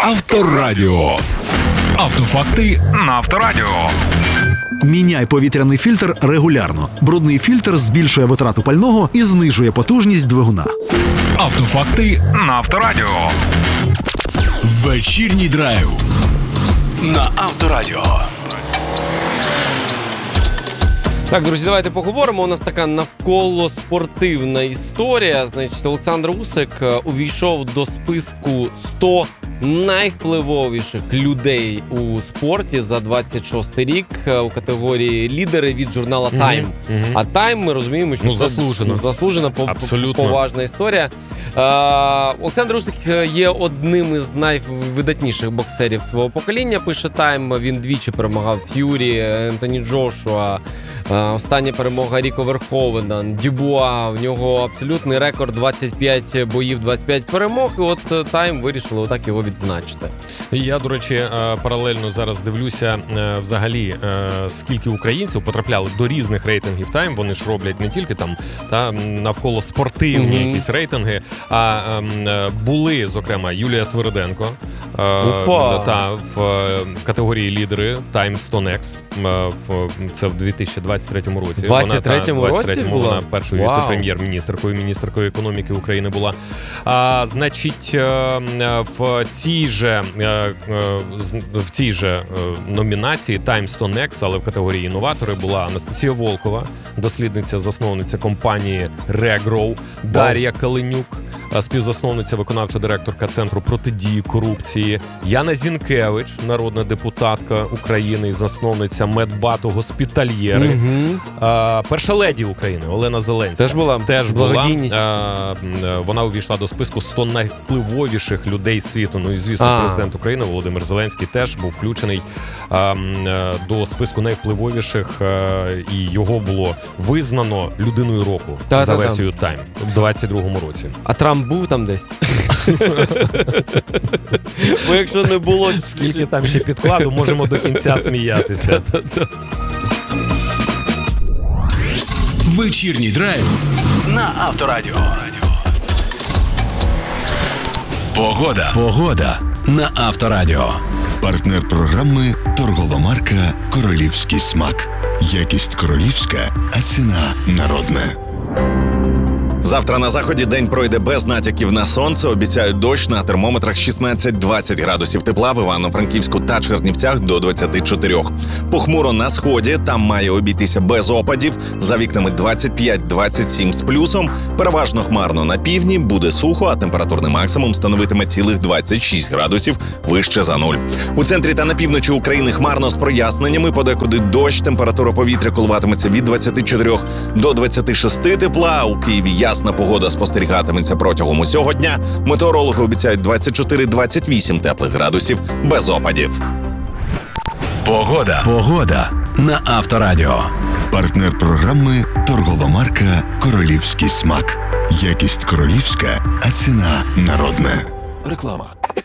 Авторадіо. Автофакти на Авторадіо. Міняй повітряний фільтр регулярно. Брудний фільтр збільшує витрату пального і знижує потужність двигуна. Автофакти на Авторадіо. Вечірній драйв на Авторадіо. Так, друзі, давайте поговоримо. У нас така навколо спортивна історія. Значить, Олександр Усик увійшов до списку 100 найвпливовіших людей у спорті за 26 рік у категорії лідери від журнала Time. А Time, ми розуміємо, що це заслужена поважна історія. Олександр Усик є одним із найвидатніших боксерів свого покоління, пише Time. Він двічі перемагав Ф'юрі, Ентоні Джошуа. Остання перемога Ріко Верховена, Дюбуа, в нього абсолютний рекорд 25 боїв, 25 перемог, і от Time вирішили отак його відзначити. Я, до речі, паралельно зараз дивлюся взагалі, скільки українців потрапляли до різних рейтингів Time. Вони ж роблять не тільки там навколо спортивні якісь рейтинги, а були, зокрема, Юлія Свириденко в категорії лідери Time 100 Next. Це в 2023 році. В 23-му році була? Вона першою міністеркою економіки України була. Значить, в цій же номінації Time 100 Next, але в категорії інноватори, була Анастасія Волкова, дослідниця-засновниця компанії Regrow, Дар'я Каленюк, співзасновниця, виконавча директорка Центру протидії корупції, Яна Зінкевич, народна депутатка України і засновниця Медбату Госпітальєри, перша леді України Олена Зеленська. Теж була. Вона увійшла до списку 100 найвпливовіших людей світу. Ну і, звісно, президент України Володимир Зеленський теж був включений до списку найвпливовіших, і його було визнано людиною року за версією Time у 22-му році. А Трамп був там десь? Бо якщо не було... Скільки там ще підкладу, можемо до кінця сміятися. Вечірній драйв на Авторадіо. Погода на Авторадіо. Партнер програми торгова марка «Королівський смак». Якість королівська, а ціна народна. Завтра на заході день пройде без натяків на сонце. Обіцяють дощ, на термометрах 16-20 градусів тепла, в Івано-Франківську та Чернівцях до 24. Похмуро на сході, там має обійтися без опадів, за вікнами 25-27 з плюсом. Переважно хмарно на півдні, буде сухо, а температурний максимум становитиме цілих 26 градусів вище за нуль. У центрі та на півночі України хмарно з проясненнями, подекуди дощ, температура повітря коливатиметься від 24 до 26 тепла, у Києві ясна погода спостерігатиметься протягом усього дня. Метеорологи обіцяють 24-28 теплих градусів без опадів. Погода на Авторадіо. Партнер програми торгова марка «Королівський смак». Якість королівська, а ціна народна. Реклама.